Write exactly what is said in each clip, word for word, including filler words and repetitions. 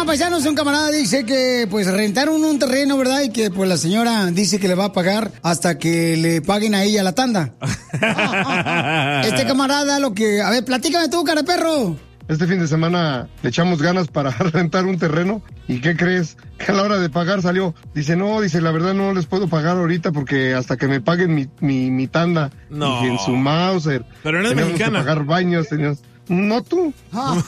paisanos, un camarada dice que pues rentaron un terreno, ¿verdad? Y que pues la señora dice que le va a pagar hasta que le paguen a ella la tanda. Este camarada lo que... A ver, platícame tú, cara de perro. Este fin de semana le echamos ganas para rentar un terreno. ¿Y qué crees? Que a la hora de pagar salió. Dice, no, dice, la verdad no les puedo pagar ahorita porque hasta que me paguen mi, mi, mi tanda. No. Y en su Mauser. Pero no es teníamos mexicana. que pagar baños, teníamos... No tú. Ahí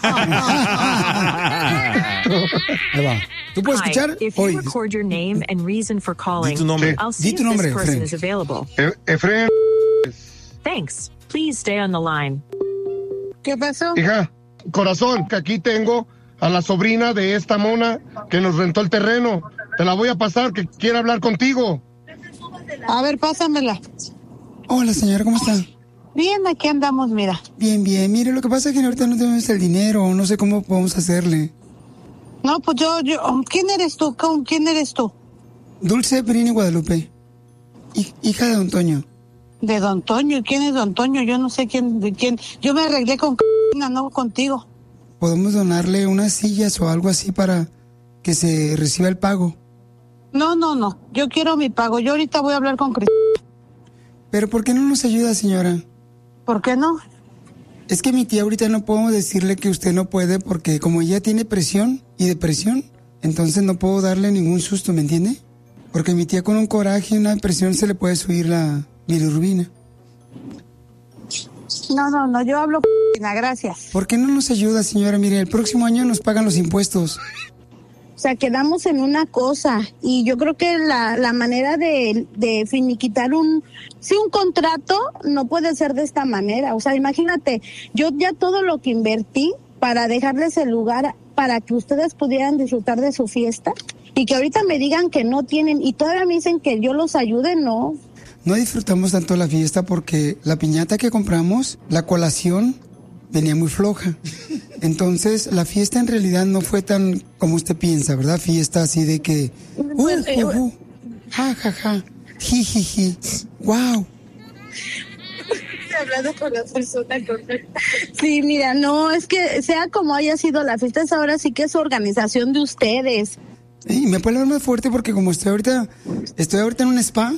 va. ¿Tú puedes escuchar? Hi, if you Hoy. record your name and reason for calling, Di tu nombre. I'll see Di tu if nombre, this person Efren. is available. E- Efren. Thanks. Please stay on the line. ¿Qué pasó? Hija, corazón, que aquí tengo a la sobrina de esta mona que nos rentó el terreno. Te la voy a pasar, que quiere hablar contigo. A ver, pásamela. Hola, señora, ¿cómo está? Bien, aquí andamos, mira. Bien, bien. Mire, lo que pasa es que ahorita no tenemos el dinero. No sé cómo podemos hacerle. No, pues yo, yo, ¿quién eres tú? ¿Con quién eres tú? Dulce Perini Guadalupe. Hij- hija de Don Toño. De Don Toño. ¿Y quién es Don Toño? Yo no sé quién, de quién. Yo me arreglé con c***, no contigo. ¿Podemos donarle unas sillas o algo así para que se reciba el pago? No, no, no. Yo quiero mi pago. Yo ahorita voy a hablar con Cris. ¿Pero por qué no nos ayuda, señora? ¿Por qué no? Es que mi tía ahorita no podemos decirle que usted no puede porque como ella tiene presión y depresión, entonces no puedo darle ningún susto, ¿me entiende? Porque mi tía con un coraje y una depresión se le puede subir la bilirrubina. No, no, no. Yo hablo con gracias. ¿Por qué no nos ayuda, señora? Mire, el próximo año nos pagan los impuestos. O sea, quedamos en una cosa y yo creo que la, la manera de, de finiquitar un, sí, un contrato no puede ser de esta manera. O sea, imagínate, yo ya todo lo que invertí para dejarles el lugar para que ustedes pudieran disfrutar de su fiesta y que ahorita me digan que no tienen y todavía me dicen que yo los ayude, no. No disfrutamos tanto la fiesta porque la piñata que compramos, la colación, venía muy floja. Entonces, la fiesta en realidad no fue tan como usted piensa, ¿verdad? Fiesta así de que... Uh, uh, uh, ja, ja, ja, ji, ji, ji, wow. Hablando con la persona correcta. Sí, mira, no, es que sea como haya sido la fiesta, es ahora sí que es organización de ustedes. Y me puede hablar más fuerte porque como estoy ahorita, estoy ahorita en un spa.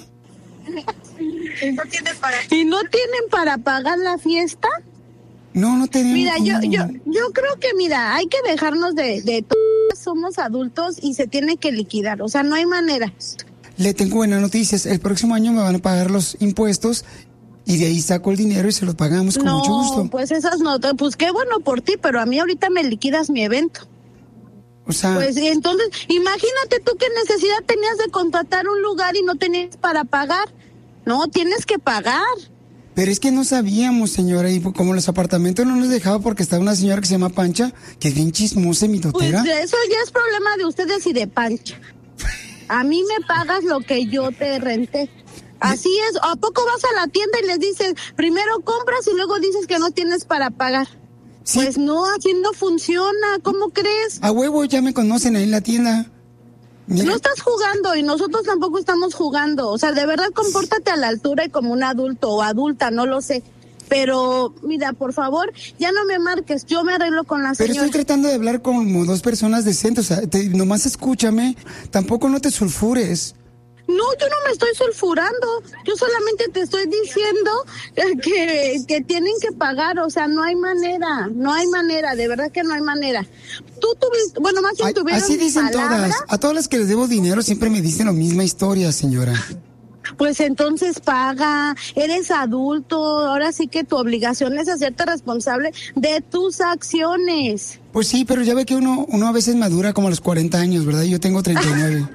¿Y no tienen para, ¿Y no tienen para pagar la fiesta? No, no tenemos. Mira, yo, yo, yo creo que, mira, hay que dejarnos de, de t- somos adultos y se tiene que liquidar, o sea, no hay manera. Le tengo buenas noticias. El próximo año me van a pagar los impuestos y de ahí saco el dinero y se los pagamos con no, mucho gusto. Pues esas notas, pues qué bueno por ti, pero a mí ahorita me liquidas mi evento. O sea, Pues y entonces, imagínate tú qué necesidad tenías de contratar un lugar y no tenías para pagar. No, tienes que pagar. pero es que no sabíamos, señora, y como los apartamentos no nos dejaba porque estaba una señora que se llama Pancha, que es bien chismosa y Pues mitotera. eso ya es problema de ustedes y de Pancha. A mí me pagas lo que yo te renté. Así es. ¿A poco vas a la tienda y les dices, primero compras y luego dices que no tienes para pagar? Sí. Pues no, así no funciona. ¿Cómo crees? A huevo, ya me conocen ahí en la tienda. Mira, No estás jugando y nosotros tampoco estamos jugando. O sea, de verdad, compórtate a la altura y como un adulto o adulta, no lo sé. Pero, mira, por favor, ya no me marques. Yo me arreglo con la pero señora. estoy tratando de hablar como dos personas decentes. O sea, te- nomás escúchame. Tampoco no te sulfures. No, yo no me estoy sulfurando. Yo solamente te estoy diciendo que, que tienen que pagar. O sea, no hay manera. No hay manera. De verdad que no hay manera. Tú tuviste, bueno, más bien Ay, tuvieron así dicen palabra. todas. A todas las que les debo dinero siempre me dicen la misma historia, señora. Pues entonces paga, eres adulto, ahora sí que tu obligación es hacerte responsable de tus acciones. Pues sí, pero ya ve que uno, uno a veces madura como a los cuarenta años, ¿verdad? Yo tengo treinta y nueve.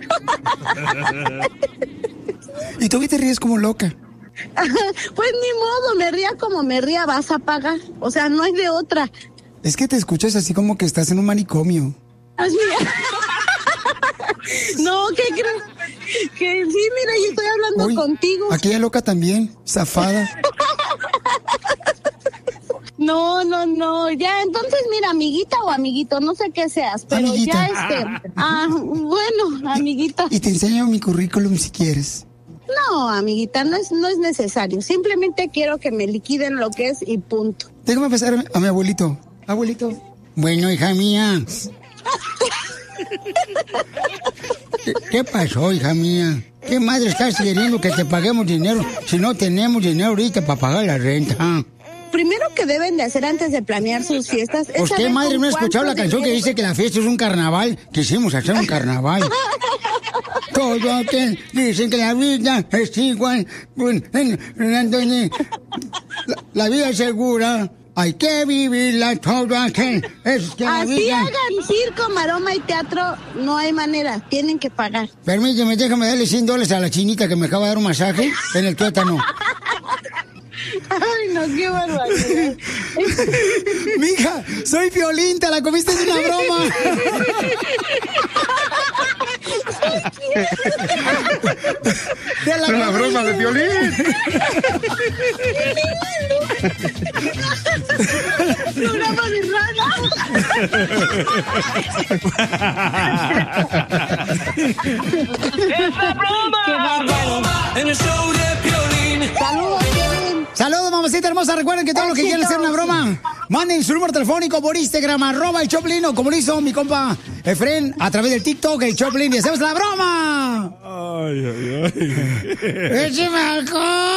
Y tú te ríes como loca. Pues ni modo, me ría como me ría, vas a pagar. O sea, no hay de otra. Es que te escuchas así como que estás en un manicomio. Así. No, ¿qué crees? Que sí, mira, yo estoy hablando Uy, contigo. aquella loca también, zafada. No, no, no, ya, entonces mira, amiguita o amiguito, no sé qué seas, pero Amiguita. ya este, ah, bueno, amiguita. Y te enseño mi currículum si quieres. No, amiguita, no es, no es necesario, simplemente quiero que me liquiden lo que es y punto. Déjame pasar a mi abuelito. Abuelito. Bueno, hija mía. ¿Qué, ¿Qué pasó, hija mía? ¿Qué madre estás queriendo que te paguemos dinero si no tenemos dinero ahorita para pagar la renta? Primero que deben de hacer antes de planear sus fiestas es ¿Por qué, saber madre, con no ha escuchado la cuánto canción que dinero- dice que la fiesta es un carnaval? Quisimos hacer un carnaval. Todo aquel dicen que la vida es igual. Bueno, en- en- en- La, la vida es segura. Hay que vivirla todo aquel. Es que la Así vida... hagan circo, maroma y teatro, no hay manera, tienen que pagar. Permíteme, déjame darle cien dólares a la chinita que me acaba de dar un masaje en el tuétano. Ay, no, qué barbaridad. Mija, soy Piolín, te la comiste de una broma. Te la Es una broma de Piolín. Programa de ¡Esa broma! ¡Qué bárbaro! En el show de Piolín. Saludos, Piolín. Saludos, mamacita hermosa. Recuerden que todo lo que quieran hacer una broma, manden su número telefónico por Instagram, arroba el Choplin, o como lo hizo mi compa Efren, a través del TikTok, el Choplin, y hacemos la broma. Ay, ay, ay. ¡Écheme alcohol!